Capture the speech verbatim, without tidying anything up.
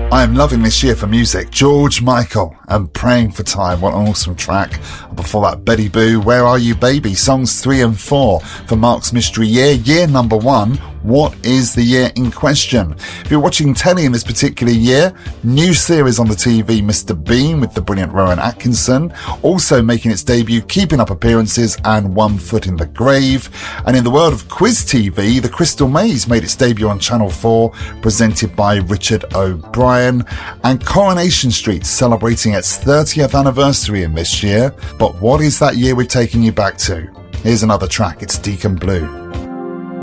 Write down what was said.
I am loving this year for music. George Michael and Praying for Time. What an awesome track. Before that, Betty Boo, Where Are You Baby? Songs three and four for Mark's Mystery Year. Year number one. What is the year in question? If you're watching telly in this particular year, new series on the T V, Mister Bean with the brilliant Rowan Atkinson. Also making its debut, Keeping Up Appearances and One Foot in the Grave. And in the world of quiz T V, The Crystal Maze made its debut on Channel four, presented by Richard O'Brien. And Coronation Street celebrating its thirtieth anniversary in this year. But what is that year we're taking you back to? Here's another track. It's Deacon Blue.